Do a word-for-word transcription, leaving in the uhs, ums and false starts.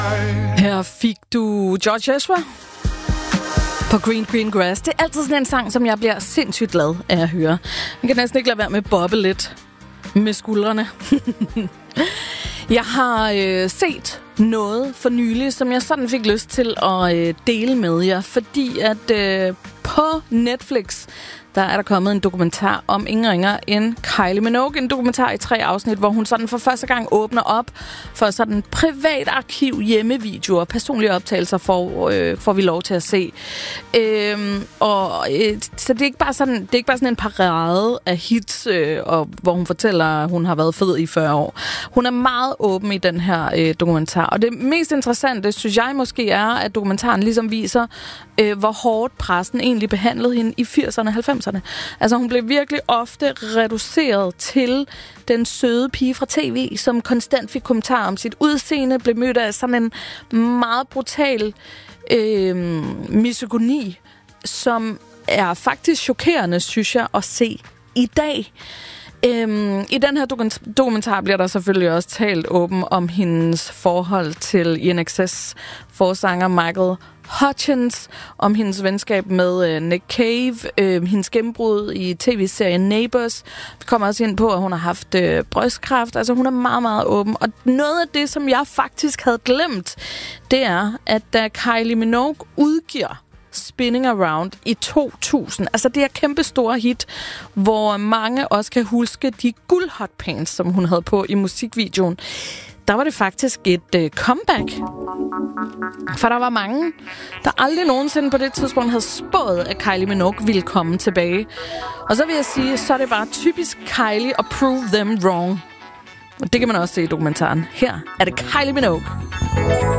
Her fik du George Ezra på Green Green Grass. Det er altid sådan en sang, som jeg bliver sindssygt glad af at høre. Man kan næsten ikke lade være med at bobbe lidt med skuldrene. Jeg har øh, set noget for nylig, som jeg sådan fik lyst til at øh, dele med jer, fordi at øh, på Netflix, der er der kommet en dokumentar om ingen ringer end Kylie Minogue. En dokumentar i tre afsnit, hvor hun sådan for første gang åbner op for sådan privat arkiv, hjemmevideoer, personlige optagelser får, øh, får vi lov til at se. Øhm, og, øh, så det er ikke bare sådan, det er ikke bare sådan en parade af hits, øh, og, hvor hun fortæller, at hun har været fed i fyrre år. Hun er meget åben i den her øh, dokumentar. Og det mest interessante, synes jeg måske, er, at dokumentaren ligesom viser, øh, hvor hårdt pressen egentlig behandlede hende i firserne og halvfemserne. Altså hun blev virkelig ofte reduceret til den søde pige fra tv, som konstant fik kommentarer om sit udseende, blev mødt af sådan en meget brutal øh, misogoni, som er faktisk chokerende, synes jeg, at se i dag. Øhm, I den her dokumentar bliver der selvfølgelig også talt åben om hendes forhold til I N X S forsanger Michael Hutchence, om hendes venskab med øh, Nick Cave, øh, hendes gennembrud i tv-serien Neighbours. Vi kommer også ind på, at hun har haft øh, brystkræft. Altså hun er meget, meget åben. Og noget af det, som jeg faktisk havde glemt, det er, at da Kylie Minogue udgiver Spinning Around i to tusind. Altså det er kæmpe store hit, hvor mange også kan huske de guldhotpants, som hun havde på i musikvideoen. Der var det faktisk et øh, comeback. For der var mange, der aldrig nogensinde på det tidspunkt havde spået, at Kylie Minogue ville komme tilbage. Og så vil jeg sige, så er det bare typisk Kylie at prove them wrong. Og det kan man også se i dokumentaren. Her er det Kylie Minogue.